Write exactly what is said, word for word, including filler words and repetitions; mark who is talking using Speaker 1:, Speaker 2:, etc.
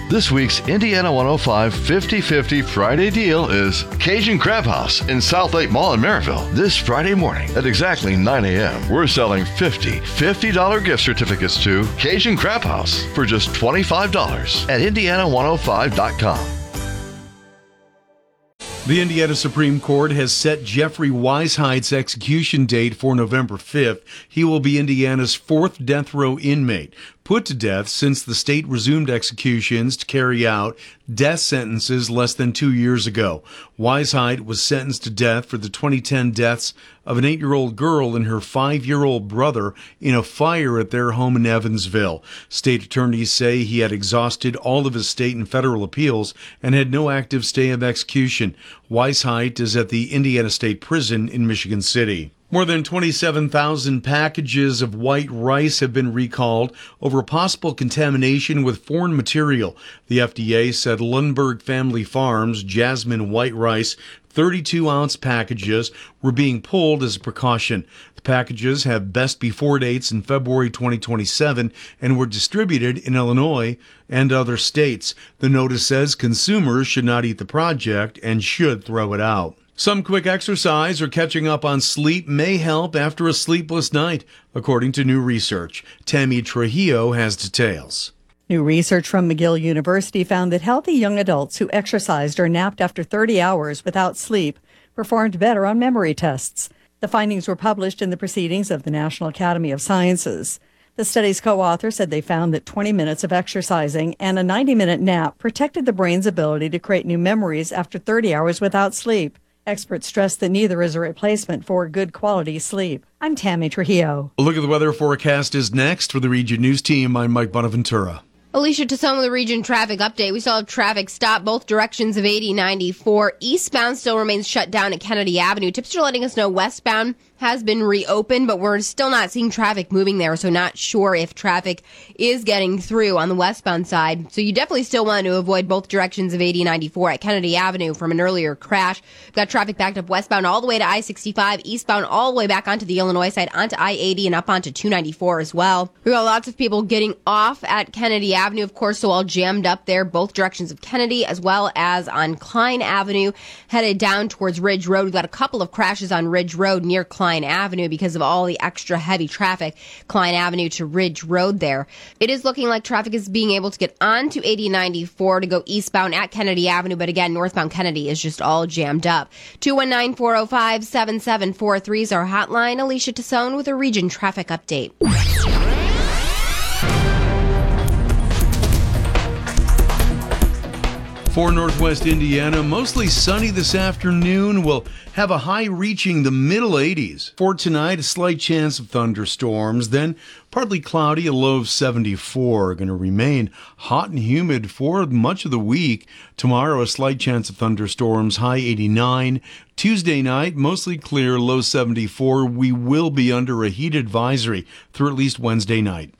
Speaker 1: This week's Indiana one oh five fifty fifty Friday deal is Cajun Crab House in South Lake Mall in Maryville. This Friday morning at exactly nine a.m., we're selling fifty fifty dollars gift certificates to Cajun Crab House for just twenty-five dollars at indiana one oh five dot com.
Speaker 2: The Indiana Supreme Court has set Jeffrey Weisheit's execution date for November fifth. He will be Indiana's fourth death row inmate, put to death since the state resumed executions to carry out death sentences less than two years ago. Weisheit was sentenced to death for the twenty ten deaths of an eight-year-old girl and her five-year-old brother in a fire at their home in Evansville. State attorneys say he had exhausted all of his state and federal appeals and had no active stay of execution. Weisheit is at the Indiana State Prison in Michigan City. More than twenty-seven thousand packages of white rice have been recalled over possible contamination with foreign material. The F D A said Lundberg Family Farms Jasmine white rice thirty-two ounce packages were being pulled as a precaution. The packages have best before dates in February twenty twenty-seven and were distributed in Illinois and other states. The notice says consumers should not eat the project and should throw it out. Some quick exercise or catching up on sleep may help after a sleepless night, according to new research. Tammy Trujillo has details.
Speaker 3: New research from McGill University found that healthy young adults who exercised or napped after thirty hours without sleep performed better on memory tests. The findings were published in the Proceedings of the National Academy of Sciences. The study's co-author said they found that twenty minutes of exercising and a ninety minute nap protected the brain's ability to create new memories after thirty hours without sleep. Experts stress that neither is a replacement for good quality sleep. I'm Tammy Trujillo.
Speaker 2: A look at the weather forecast is next. For the Region News Team, I'm Mike Bonaventura.
Speaker 4: Alicia Tassone with the region traffic update. We saw traffic stop both directions of eighty ninety-four. Eastbound still remains shut down at Kennedy Avenue. Tipster letting us know westbound has been reopened, but we're still not seeing traffic moving there, so not sure if traffic is getting through on the westbound side. So you definitely still want to avoid both directions of eighty ninety-four at Kennedy Avenue from an earlier crash. We've got traffic backed up westbound all the way to I sixty-five, eastbound all the way back onto the Illinois side, onto I eighty and up onto two ninety-four as well. We've got lots of people getting off at Kennedy Avenue, of course, so all jammed up there, both directions of Kennedy as well as on Klein Avenue, headed down towards Ridge Road. We've got a couple of crashes on Ridge Road near Klein Avenue because of all the extra heavy traffic, Klein Avenue to Ridge Road there. It is looking like traffic is being able to get onto eighty ninety-four to go eastbound at Kennedy Avenue, but again, northbound Kennedy is just all jammed up. two one nine, four oh five, seven seven four three is our hotline. Alicia Tassone with a region traffic update.
Speaker 2: For Northwest Indiana, mostly sunny this afternoon. We'll have a high reaching the middle eighties. For tonight, a slight chance of thunderstorms. Then partly cloudy, a low of seventy-four. Going to remain hot and humid for much of the week. Tomorrow, a slight chance of thunderstorms, high eighty-nine. Tuesday night, mostly clear, low seventy-four. We will be under a heat advisory through at least Wednesday night.